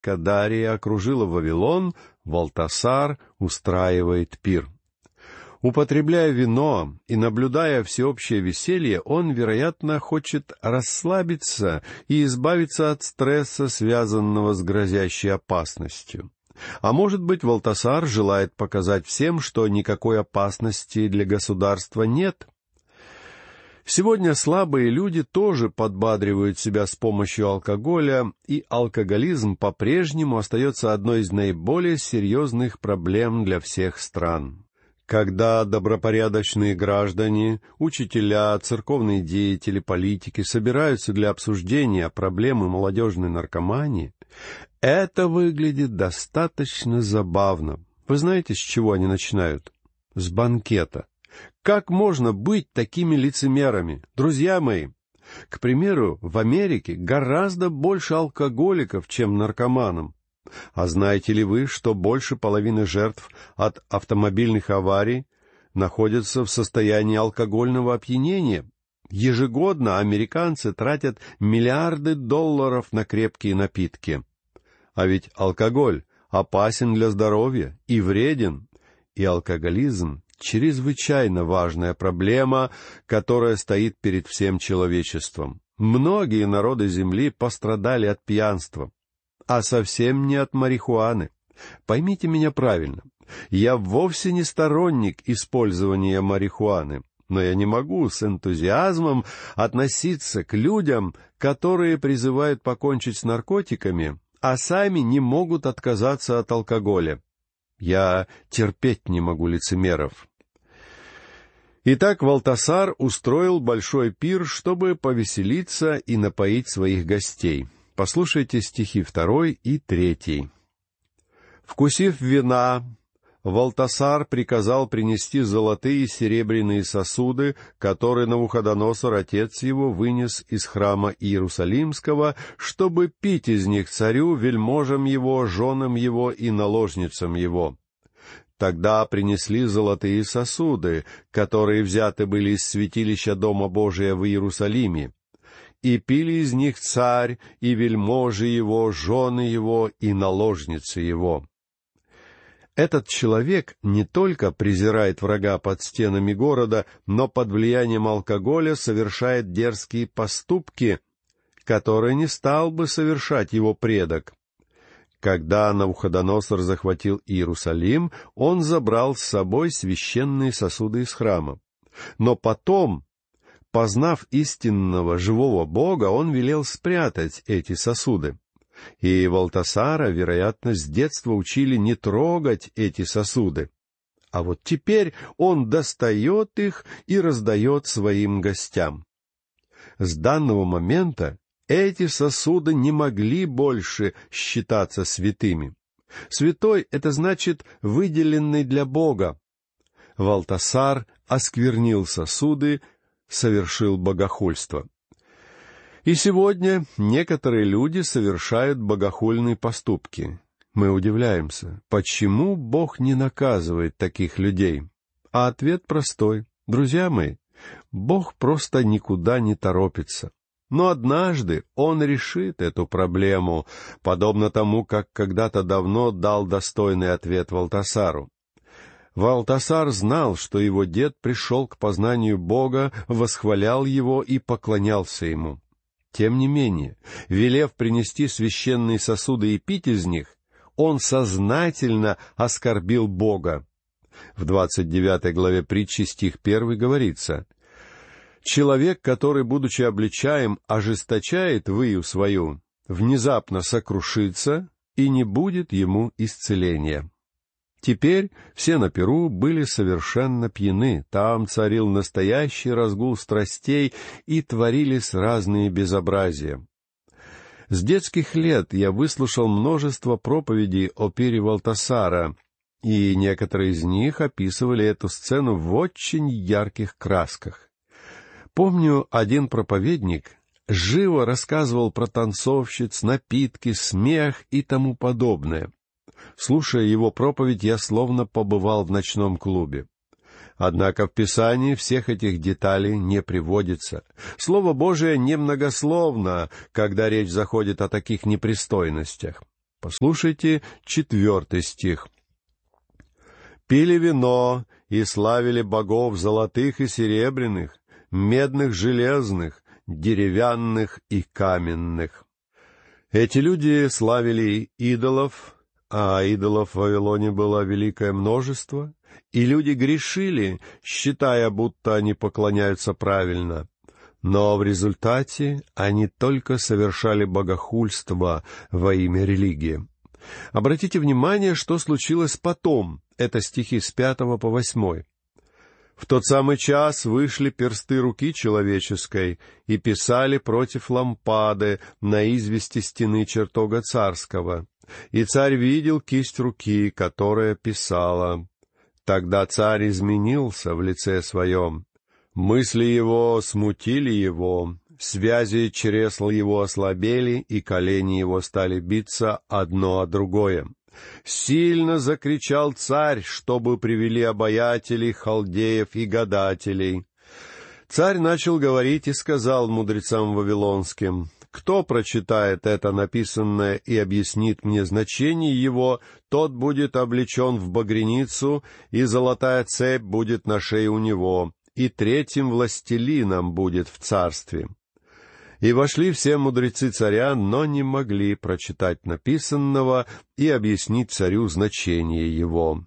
владыка Дария окружила Вавилон, Валтасар устраивает пир. Употребляя вино и наблюдая всеобщее веселье, он, вероятно, хочет расслабиться и избавиться от стресса, связанного с грозящей опасностью. А может быть, Валтасар желает показать всем, что никакой опасности для государства нет? Сегодня слабые люди тоже подбадривают себя с помощью алкоголя, и алкоголизм по-прежнему остается одной из наиболее серьезных проблем для всех стран. Когда добропорядочные граждане, учителя, церковные деятели, политики собираются для обсуждения проблемы молодежной наркомании, это выглядит достаточно забавно. Вы знаете, с чего они начинают? С банкета. Как можно быть такими лицемерами? Друзья мои, к примеру, в Америке гораздо больше алкоголиков, чем наркоманов. А знаете ли вы, что больше половины жертв от автомобильных аварий находятся в состоянии алкогольного опьянения? Ежегодно американцы тратят миллиарды долларов на крепкие напитки. А ведь алкоголь опасен для здоровья и вреден, и алкоголизм — чрезвычайно важная проблема, которая стоит перед всем человечеством. Многие народы Земли пострадали от пьянства, а совсем не от марихуаны. Поймите меня правильно, я вовсе не сторонник использования марихуаны, но я не могу с энтузиазмом относиться к людям, которые призывают покончить с наркотиками, а сами не могут отказаться от алкоголя. Я терпеть не могу лицемеров. Итак, Валтасар устроил большой пир, чтобы повеселиться и напоить своих гостей. Послушайте стихи 2 и 3. «Вкусив вина, Валтасар приказал принести золотые и серебряные сосуды, которые Навуходоносор, отец его, вынес из храма Иерусалимского, чтобы пить из них царю, вельможам его, женам его и наложницам его. Тогда принесли золотые сосуды, которые взяты были из святилища Дома Божия в Иерусалиме, и пили из них царь, и вельможи его, жены его и наложницы его». Этот человек не только презирает врага под стенами города, но под влиянием алкоголя совершает дерзкие поступки, которые не стал бы совершать его предок. Когда Навуходоносор захватил Иерусалим, он забрал с собой священные сосуды из храма. Но потом, познав истинного живого Бога, он велел спрятать эти сосуды. И Валтасара, вероятно, с детства учили не трогать эти сосуды. А вот теперь он достает их и раздает своим гостям. С данного момента эти сосуды не могли больше считаться святыми. Святой — это значит выделенный для Бога. Валтасар осквернил сосуды, совершил богохульство. И сегодня некоторые люди совершают богохульные поступки. Мы удивляемся, почему Бог не наказывает таких людей? А ответ простой. Друзья мои, Бог просто никуда не торопится. Но однажды Он решит эту проблему, подобно тому, как когда-то давно дал достойный ответ Валтасару. Валтасар знал, что его дед пришел к познанию Бога, восхвалял Его и поклонялся Ему. Тем не менее, велев принести священные сосуды и пить из них, он сознательно оскорбил Бога. В 29 главе притчи, стих 1 говорится: «Человек, который, будучи обличаем, ожесточает выю свою, внезапно сокрушится, и не будет ему исцеления». Теперь все на пиру были совершенно пьяны, там царил настоящий разгул страстей и творились разные безобразия. С детских лет я выслушал множество проповедей о пире Валтасара, и некоторые из них описывали эту сцену в очень ярких красках. Помню, один проповедник живо рассказывал про танцовщиц, напитки, смех и тому подобное. Слушая его проповедь, я словно побывал в ночном клубе. Однако в Писании всех этих деталей не приводится. Слово Божие немногословно, когда речь заходит о таких непристойностях. Послушайте 4 стих. «Пили вино и славили богов золотых и серебряных, медных, железных, деревянных и каменных». Эти люди славили идолов, а идолов в Вавилоне было великое множество, и люди грешили, считая, будто они поклоняются правильно. Но в результате они только совершали богохульство во имя религии. Обратите внимание, что случилось потом. Это стихи с 5 по 8. «В тот самый час вышли персты руки человеческой и писали против лампады на извести стены чертога царского. И царь видел кисть руки, которая писала. Тогда царь изменился в лице своем. Мысли его смутили его, связи чресл его ослабели, и колени его стали биться одно о другое. Сильно закричал царь, чтобы привели обаятелей, халдеев и гадателей. Царь начал говорить и сказал мудрецам вавилонским: «Кто прочитает это написанное и объяснит мне значение его, тот будет облечен в багряницу, и золотая цепь будет на шее у него, и третьим властелином будет в царстве». И вошли все мудрецы царя, но не могли прочитать написанного и объяснить царю значение его.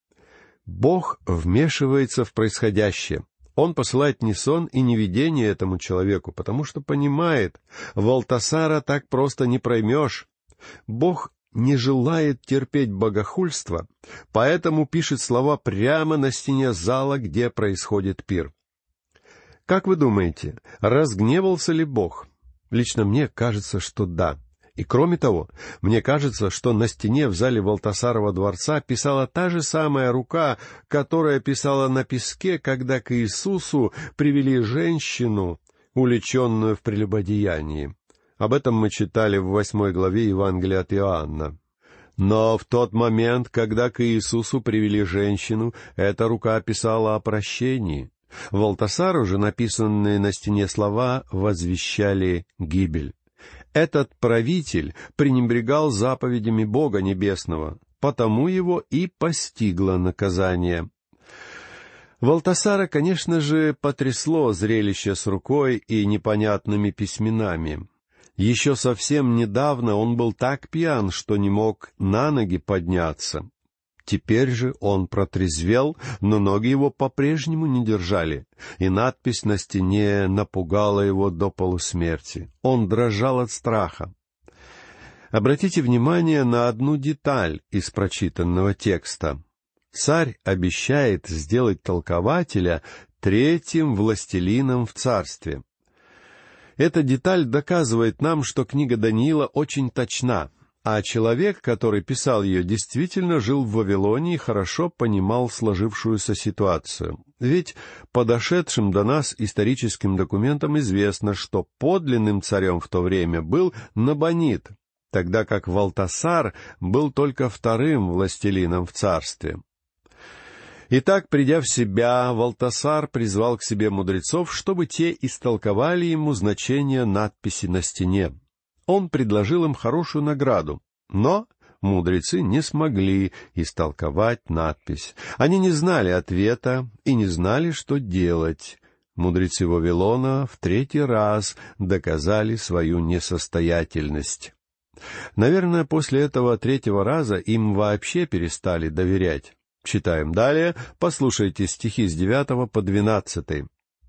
Бог вмешивается в происходящее. Он посылает не сон и не видение этому человеку, потому что понимает, Валтасара так просто не проймешь. Бог не желает терпеть богохульство, поэтому пишет слова прямо на стене зала, где происходит пир. Как вы думаете, разгневался ли Бог? Лично мне кажется, что да. И кроме того, мне кажется, что на стене в зале Валтасарова дворца писала та же самая рука, которая писала на песке, когда к Иисусу привели женщину, уличенную в прелюбодеянии. Об этом мы читали в 8 главе Евангелия от Иоанна. Но в тот момент, когда к Иисусу привели женщину, эта рука писала о прощении. Валтасару же написанные на стене слова возвещали гибель. Этот правитель пренебрегал заповедями Бога Небесного, потому его и постигло наказание. Валтасара, конечно же, потрясло зрелище с рукой и непонятными письменами. Еще совсем недавно он был так пьян, что не мог на ноги подняться. Теперь же он протрезвел, но ноги его по-прежнему не держали, и надпись на стене напугала его до полусмерти. Он дрожал от страха. Обратите внимание на одну деталь из прочитанного текста. Царь обещает сделать толкователя третьим властелином в царстве. Эта деталь доказывает нам, что книга Даниила очень точна, а человек, который писал ее, действительно жил в Вавилоне и хорошо понимал сложившуюся ситуацию. Ведь по дошедшим до нас историческим документам известно, что подлинным царем в то время был Набонид, тогда как Валтасар был только вторым властелином в царстве. Итак, придя в себя, Валтасар призвал к себе мудрецов, чтобы те истолковали ему значение надписи на стене. Он предложил им хорошую награду, но мудрецы не смогли истолковать надпись. Они не знали ответа и не знали, что делать. Мудрецы Вавилона в 3-й раз доказали свою несостоятельность. Наверное, после этого 3-го раза им вообще перестали доверять. Читаем далее, послушайте стихи с 9 по 12.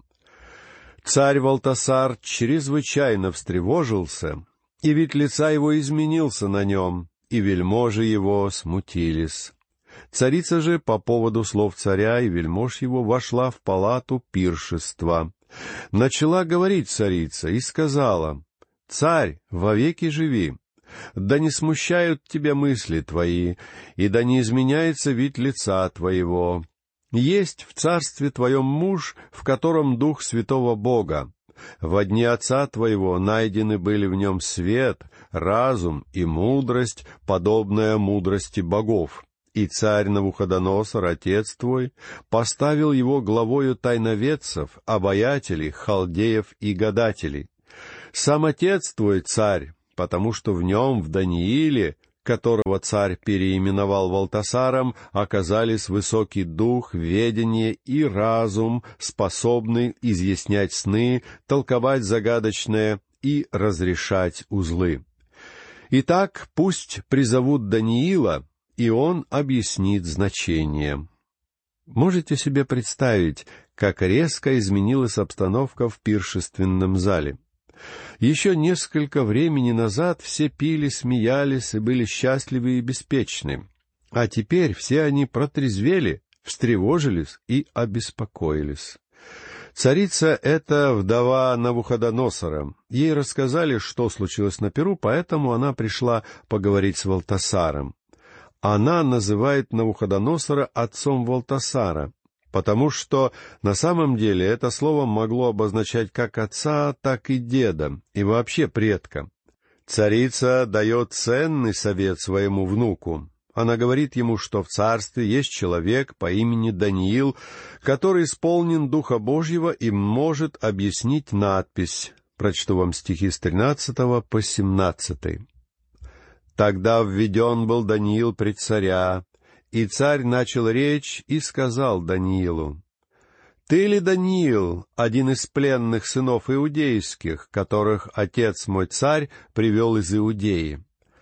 «Царь Валтасар чрезвычайно встревожился, и вид лица его изменился на нем, и вельможи его смутились. Царица же по поводу слов царя и вельмож его вошла в палату пиршества. Начала говорить царица и сказала: «Царь, вовеки живи! Да не смущают тебя мысли твои, и да не изменяется вид лица твоего. Есть в царстве твоем муж, в котором дух святого Бога. Во дни отца твоего найдены были в нем свет, разум и мудрость, подобная мудрости богов. И царь Навуходоносор, отец твой, поставил его главою тайноведцев, обаятелей, халдеев и гадателей. Сам отец твой царь, потому что в нем, в Данииле, которого царь переименовал Валтасаром, оказались высокий дух, ведение и разум, способный изъяснять сны, толковать загадочное и разрешать узлы. Итак, пусть призовут Даниила, и он объяснит значение. Можете себе представить, как резко изменилась обстановка в пиршественном зале. Еще несколько времени назад все пили, смеялись и были счастливы и беспечны. А теперь все они протрезвели, встревожились и обеспокоились. Царица — это вдова Навуходоносора. Ей рассказали, что случилось на пиру, поэтому она пришла поговорить с Валтасаром. Она называет Навуходоносора отцом Валтасара, потому что на самом деле это слово могло обозначать как отца, так и деда, и вообще предка. Царица дает ценный совет своему внуку. Она говорит ему, что в царстве есть человек по имени Даниил, который исполнен Духа Божьего и может объяснить надпись. Прочту вам стихи с 13 по 17. «Тогда введен был Даниил пред царя, и царь начал речь и сказал Даниилу: «Ты ли Даниил, один из пленных сынов иудейских, которых отец мой царь привел из Иудеи?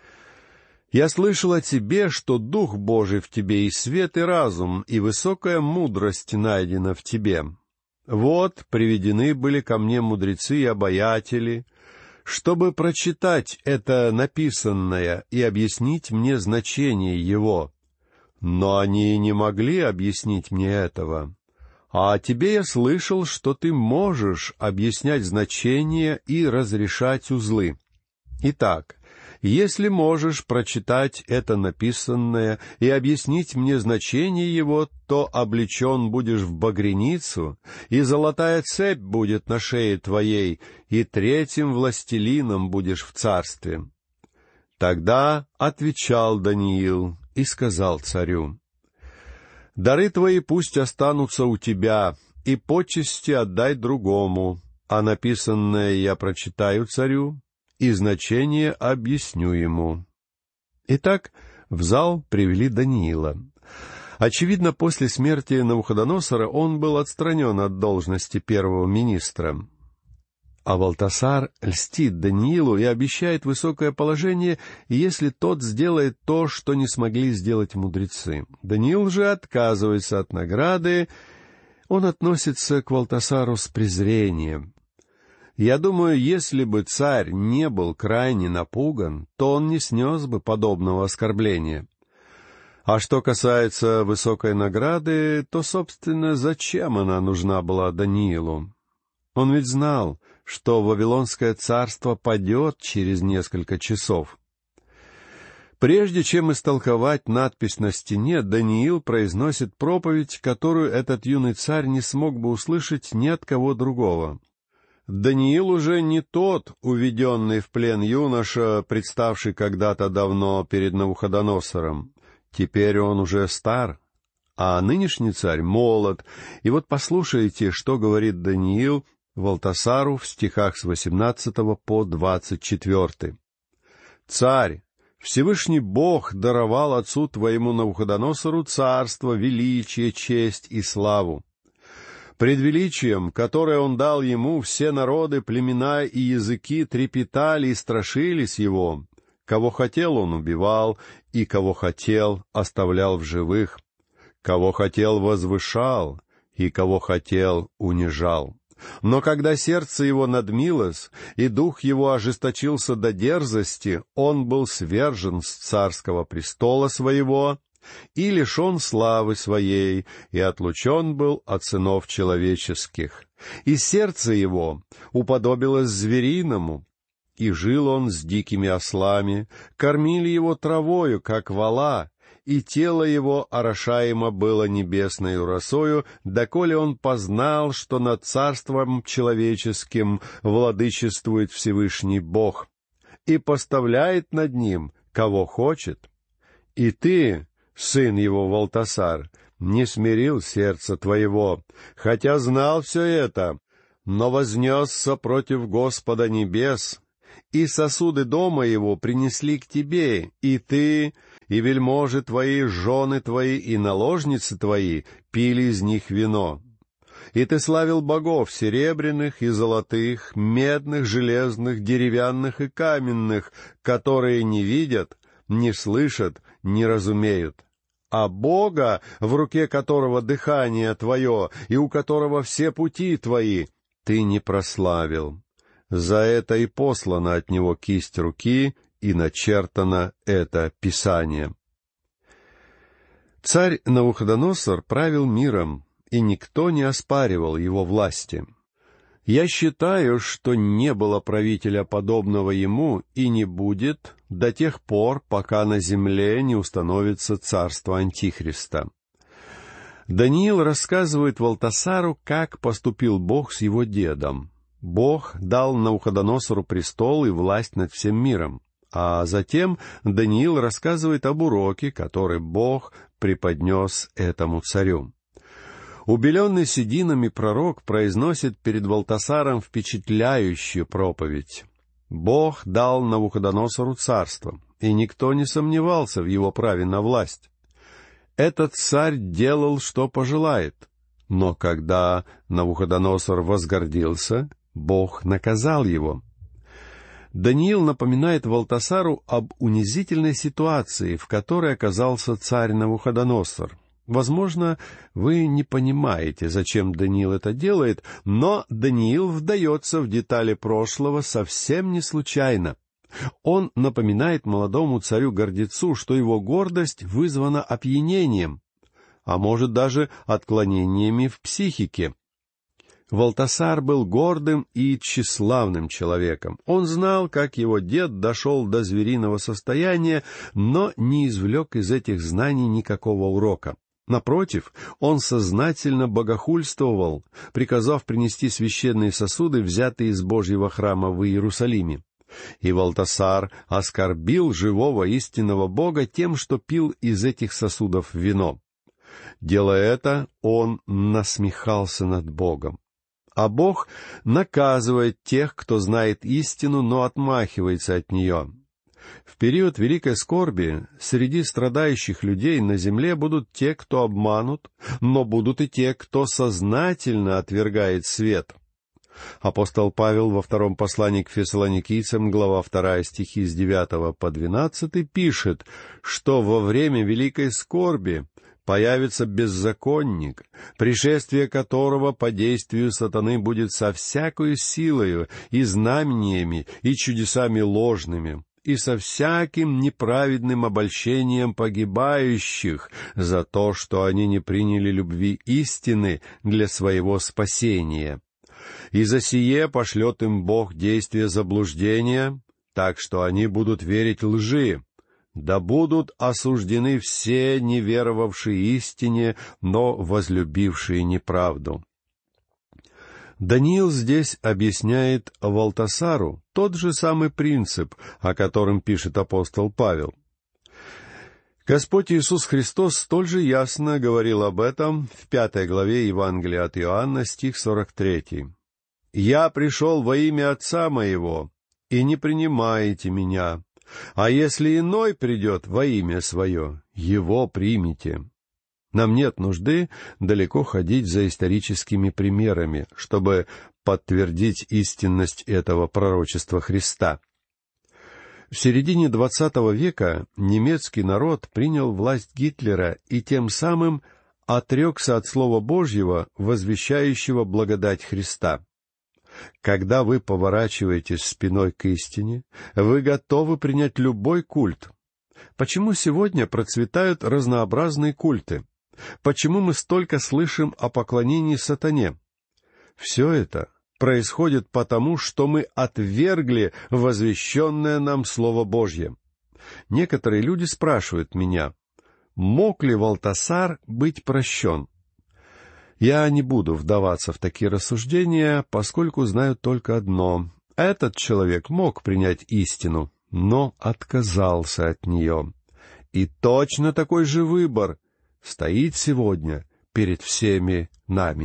Я слышал о тебе, что Дух Божий в тебе, и свет, и разум, и высокая мудрость найдена в тебе. Вот приведены были ко мне мудрецы и обаятели, чтобы прочитать это написанное и объяснить мне значение его. Но они не могли объяснить мне этого. А о тебе я слышал, что ты можешь объяснять значения и разрешать узлы. Итак, если можешь прочитать это написанное и объяснить мне значение его, то облечен будешь в багряницу, и золотая цепь будет на шее твоей, и третьим властелином будешь в царстве». Тогда отвечал Даниил и сказал царю: «Дары твои пусть останутся у тебя, и почести отдай другому, а написанное я прочитаю царю, и значение объясню ему». Итак, в зал привели Даниила. Очевидно, после смерти Навуходоносора он был отстранен от должности первого министра. А Валтасар льстит Даниилу и обещает высокое положение, если тот сделает то, что не смогли сделать мудрецы. Даниил же отказывается от награды, он относится к Валтасару с презрением. Я думаю, если бы царь не был крайне напуган, то он не снес бы подобного оскорбления. А что касается высокой награды, то, собственно, зачем она нужна была Даниилу? Он ведь знал, что Вавилонское царство падет через несколько часов. Прежде чем истолковать надпись на стене, Даниил произносит проповедь, которую этот юный царь не смог бы услышать ни от кого другого. Даниил уже не тот уведенный в плен юноша, представший когда-то давно перед Навуходоносором. Теперь он уже стар, а нынешний царь молод. И вот послушайте, что говорит Даниил Валтасару в стихах с 18 по 24. «Царь, Всевышний Бог даровал отцу твоему Навуходоносору царство, величие, честь и славу. Пред величием, которое он дал ему, все народы, племена и языки трепетали и страшились его. Кого хотел, он убивал, и кого хотел, оставлял в живых. Кого хотел, возвышал, и кого хотел, унижал. Но когда сердце его надмилось, и дух его ожесточился до дерзости, он был свержен с царского престола своего и лишен славы своей, и отлучен был от сынов человеческих. И сердце его уподобилось звериному, и жил он с дикими ослами, кормили его травою, как вола, и тело его орошаемо было небесною росою, доколе он познал, что над царством человеческим владычествует Всевышний Бог, и поставляет над ним, кого хочет. И ты, сын его Валтасар, не смирил сердце твоего, хотя знал все это, но вознесся против Господа небес, и сосуды дома его принесли к тебе, и ты, и вельможи твои, жены твои и наложницы твои пили из них вино. И ты славил богов серебряных и золотых, медных, железных, деревянных и каменных, которые не видят, не слышат, не разумеют. А Бога, в руке которого дыхание твое, и у которого все пути твои, ты не прославил. За это и послана от него кисть руки, и начертано это Писание. Царь Навуходоносор правил миром, и никто не оспаривал его власти. Я считаю, что не было правителя, подобного ему, и не будет до тех пор, пока на земле не установится царство Антихриста. Даниил рассказывает Валтасару, как поступил Бог с его дедом. Бог дал Навуходоносору престол и власть над всем миром. А затем Даниил рассказывает об уроке, который Бог преподнес этому царю. Убеленный сединами пророк произносит перед Валтасаром впечатляющую проповедь. Бог дал Навуходоносору царство, и никто не сомневался в его праве на власть. Этот царь делал, что пожелает, но когда Навуходоносор возгордился, Бог наказал его. Даниил напоминает Валтасару об унизительной ситуации, в которой оказался царь Навуходоносор. Возможно, вы не понимаете, зачем Даниил это делает, но Даниил вдается в детали прошлого совсем не случайно. Он напоминает молодому царю-гордецу, что его гордость вызвана опьянением, а может даже отклонениями в психике. Валтасар был гордым и тщеславным человеком. Он знал, как его дед дошел до звериного состояния, но не извлек из этих знаний никакого урока. Напротив, он сознательно богохульствовал, приказав принести священные сосуды, взятые из Божьего храма в Иерусалиме. И Валтасар оскорбил живого истинного Бога тем, что пил из этих сосудов вино. Делая это, он насмехался над Богом. А Бог наказывает тех, кто знает истину, но отмахивается от нее. В период великой скорби среди страдающих людей на земле будут те, кто обманут, но будут и те, кто сознательно отвергает свет. Апостол Павел во втором послании к Фессалоникийцам, глава 2, стихи с 9 по 12, пишет, что во время великой скорби появится беззаконник, пришествие которого по действию сатаны будет со всякою силою и знамениями и чудесами ложными, и со всяким неправедным обольщением погибающих за то, что они не приняли любви истины для своего спасения. И за сие пошлет им Бог действие заблуждения, так что они будут верить лжи. Да будут осуждены все неверовавшие истине, но возлюбившие неправду. Даниил здесь объясняет Валтасару тот же самый принцип, о котором пишет апостол Павел. Господь Иисус Христос столь же ясно говорил об этом в 5 главе Евангелия от Иоанна, стих 43. «Я пришел во имя Отца Моего, и не принимаете Меня, а если иной придет во имя Свое, Его примите». Нам нет нужды далеко ходить за историческими примерами, чтобы подтвердить истинность этого пророчества Христа. В середине XX века немецкий народ принял власть Гитлера и тем самым отрекся от Слова Божьего, возвещающего благодать Христа. Когда вы поворачиваетесь спиной к истине, вы готовы принять любой культ. Почему сегодня процветают разнообразные культы? Почему мы столько слышим о поклонении сатане? Все это происходит потому, что мы отвергли возвещенное нам Слово Божье. Некоторые люди спрашивают меня, мог ли Валтасар быть прощен? Я не буду вдаваться в такие рассуждения, поскольку знаю только одно. Этот человек мог принять истину, но отказался от нее. И точно такой же выбор стоит сегодня перед всеми нами.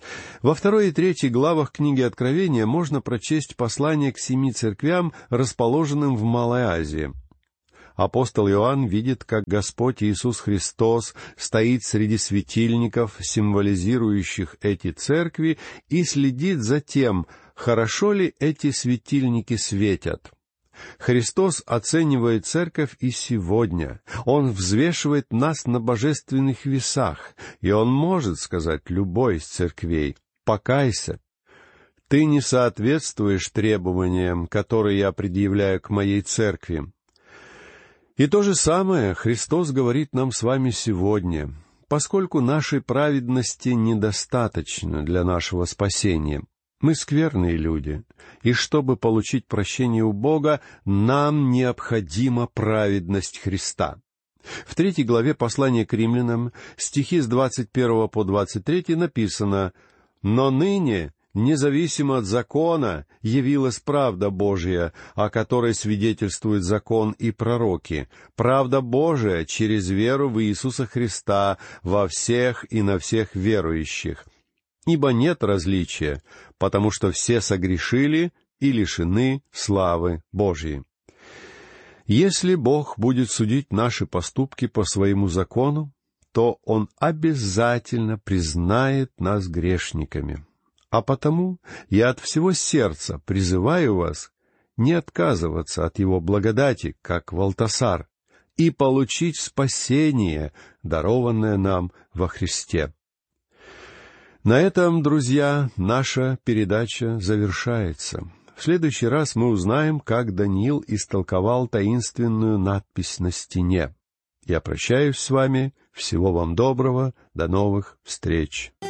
Во 2 и 3 главах книги Откровения можно прочесть послание к 7 церквям, расположенным в Малой Азии. Апостол Иоанн видит, как Господь Иисус Христос стоит среди светильников, символизирующих эти церкви, и следит за тем, хорошо ли эти светильники светят. Христос оценивает церковь и сегодня. Он взвешивает нас на божественных весах, и Он может сказать любой из церквей: «Покайся, ты не соответствуешь требованиям, которые я предъявляю к моей церкви». И то же самое Христос говорит нам с вами сегодня, поскольку нашей праведности недостаточно для нашего спасения. Мы скверные люди, и чтобы получить прощение у Бога, нам необходима праведность Христа. В 3 главе послания к римлянам, стихи с 21 по 23 написано: «Но ныне, независимо от закона, явилась правда Божия, о которой свидетельствует закон и пророки, правда Божия через веру в Иисуса Христа во всех и на всех верующих. Ибо нет различия, потому что все согрешили и лишены славы Божией». Если Бог будет судить наши поступки по своему закону, то Он обязательно признает нас грешниками. А потому я от всего сердца призываю вас не отказываться от Его благодати, как Валтасар, и получить спасение, дарованное нам во Христе. На этом, друзья, наша передача завершается. В следующий раз мы узнаем, как Даниил истолковал таинственную надпись на стене. Я прощаюсь с вами. Всего вам доброго. До новых встреч.